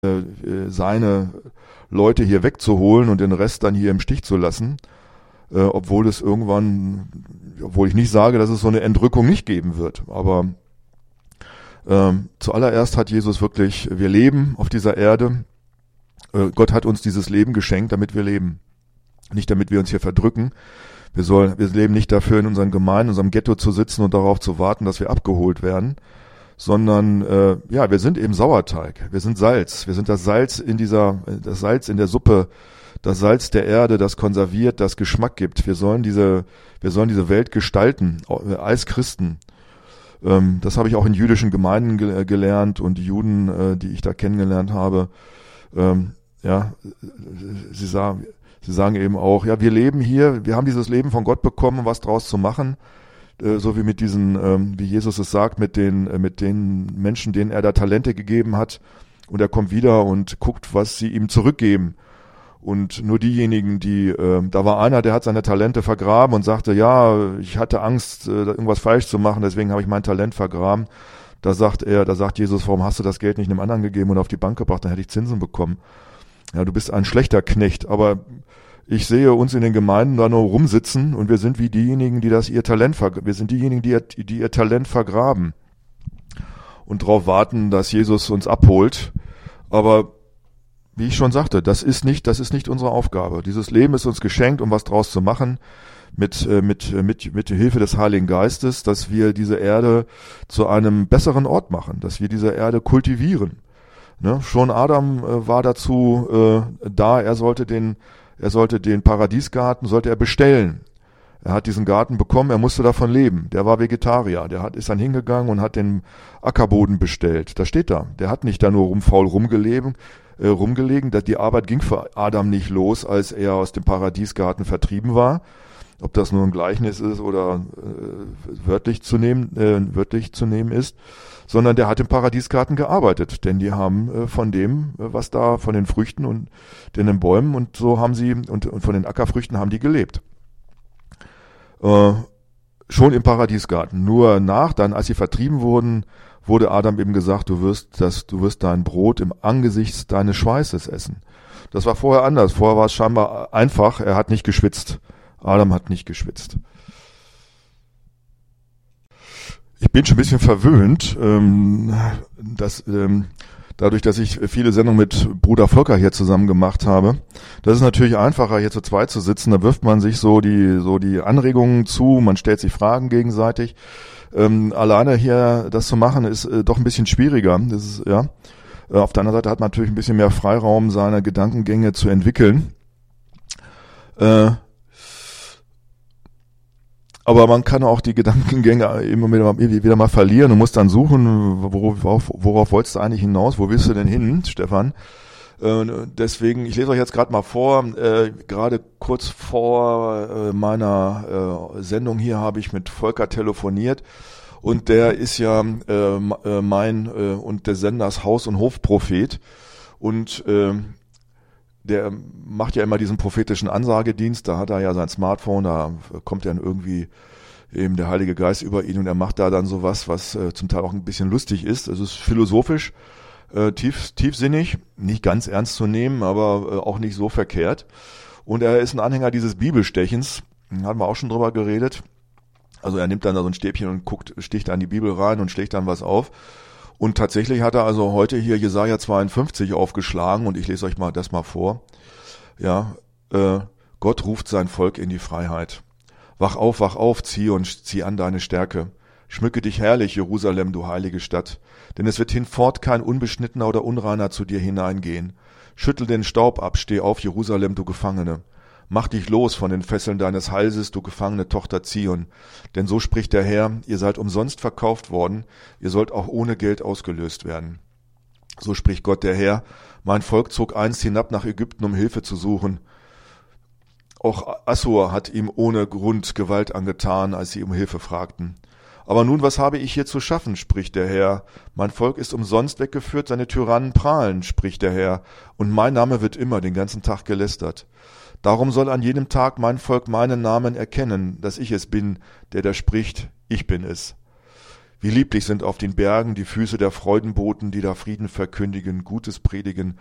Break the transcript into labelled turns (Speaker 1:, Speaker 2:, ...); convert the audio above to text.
Speaker 1: seine Leute hier wegzuholen und den Rest dann hier im Stich zu lassen, obwohl ich nicht sage, dass es so eine Entrückung nicht geben wird. Aber zuallererst hat Jesus wirklich, wir leben auf dieser Erde. Gott hat uns dieses Leben geschenkt, damit wir leben. Nicht damit wir uns hier verdrücken. Wir leben nicht dafür, in unseren Gemeinden, in unserem Ghetto zu sitzen und darauf zu warten, dass wir abgeholt werden, sondern wir sind eben Sauerteig. Wir sind Salz. Wir sind das Salz in der Suppe, das Salz der Erde, das konserviert, das Geschmack gibt. Wir sollen diese Welt gestalten, als Christen. Das habe ich auch in jüdischen Gemeinden gelernt, und die Juden, die ich da kennengelernt habe, sie sagen eben auch, ja, wir leben hier, wir haben dieses Leben von Gott bekommen, um was draus zu machen, so wie mit diesen, wie Jesus es sagt, mit den Menschen, denen er da Talente gegeben hat, und er kommt wieder und guckt, was sie ihm zurückgeben. Und nur diejenigen, da war einer, der hat seine Talente vergraben und sagte, ja, ich hatte Angst, irgendwas falsch zu machen, deswegen habe ich mein Talent vergraben. Da sagt Jesus, warum hast du das Geld nicht einem anderen gegeben und auf die Bank gebracht, dann hätte ich Zinsen bekommen. Ja, du bist ein schlechter Knecht, aber ich sehe uns in den Gemeinden da nur rumsitzen, und wir sind wie diejenigen, wir sind diejenigen, die ihr Talent vergraben und darauf warten, dass Jesus uns abholt. Aber wie ich schon sagte, das ist nicht unsere Aufgabe. Dieses Leben ist uns geschenkt, um was draus zu machen, mit Hilfe des Heiligen Geistes, dass wir diese Erde zu einem besseren Ort machen, dass wir diese Erde kultivieren. Ne? Schon Adam war dazu da, er sollte den Paradiesgarten bestellen. Er hat diesen Garten bekommen, er musste davon leben. Der war Vegetarier, ist dann hingegangen und hat den Ackerboden bestellt. Da steht da. Der hat nicht da nur faul rumgelegen. Die Arbeit ging für Adam nicht los, als er aus dem Paradiesgarten vertrieben war. Ob das nur ein Gleichnis ist oder wörtlich zu nehmen ist, sondern der hat im Paradiesgarten gearbeitet, denn die haben von dem, von den Früchten und den Bäumen und so haben sie und von den Ackerfrüchten haben die gelebt. Schon im Paradiesgarten. Nur dann, als sie vertrieben wurden, wurde Adam eben gesagt, du wirst dein Brot im Angesicht deines Schweißes essen. Das war vorher anders. Vorher war es scheinbar einfach. Er hat nicht geschwitzt. Adam hat nicht geschwitzt. Ich bin schon ein bisschen verwöhnt, dadurch, dass ich viele Sendungen mit Bruder Volker hier zusammen gemacht habe. Das ist natürlich einfacher, hier zu zweit zu sitzen. Da wirft man sich so die Anregungen zu, man stellt sich Fragen gegenseitig. Alleine hier das zu machen, ist doch ein bisschen schwieriger. Das ist, ja. Auf der anderen Seite hat man natürlich ein bisschen mehr Freiraum, seine Gedankengänge zu entwickeln. Aber man kann auch die Gedankengänge immer wieder mal verlieren und muss dann suchen, worauf wolltest du eigentlich hinaus? Wo willst du denn hin, Stefan? Deswegen, ich lese euch jetzt gerade mal vor, gerade kurz vor meiner Sendung hier habe ich mit Volker telefoniert, und der ist ja mein und des Senders Haus- und Hofprophet, und der macht ja immer diesen prophetischen Ansagedienst, da hat er ja sein Smartphone, da kommt dann irgendwie eben der Heilige Geist über ihn und er macht da dann sowas, was zum Teil auch ein bisschen lustig ist. Es ist philosophisch, tiefsinnig, nicht ganz ernst zu nehmen, aber auch nicht so verkehrt. Und er ist ein Anhänger dieses Bibelstechens, hatten wir auch schon drüber geredet. Also er nimmt dann da so ein Stäbchen und sticht da in die Bibel rein und schlägt dann was auf. Und tatsächlich hat er also heute hier Jesaja 52 aufgeschlagen, und ich lese euch mal das mal vor. Ja, Gott ruft sein Volk in die Freiheit. Wach auf, Zion, zieh an deine Stärke. Schmücke dich herrlich, Jerusalem, du heilige Stadt. Denn es wird hinfort kein Unbeschnittener oder Unreiner zu dir hineingehen. Schüttel den Staub ab, steh auf, Jerusalem, du Gefangene. Mach dich los von den Fesseln deines Halses, du gefangene Tochter Zion. Denn so spricht der Herr, ihr seid umsonst verkauft worden, ihr sollt auch ohne Geld ausgelöst werden. So spricht Gott der Herr, mein Volk zog einst hinab nach Ägypten, um Hilfe zu suchen. Auch Assur hat ihm ohne Grund Gewalt angetan, als sie um Hilfe fragten. Aber nun, was habe ich hier zu schaffen, spricht der Herr. Mein Volk ist umsonst weggeführt, seine Tyrannen prahlen, spricht der Herr. Und mein Name wird immer den ganzen Tag gelästert. Darum soll an jedem Tag mein Volk meinen Namen erkennen, dass ich es bin, der da spricht, ich bin es. Wie lieblich sind auf den Bergen die Füße der Freudenboten, die da Frieden verkündigen, Gutes predigen,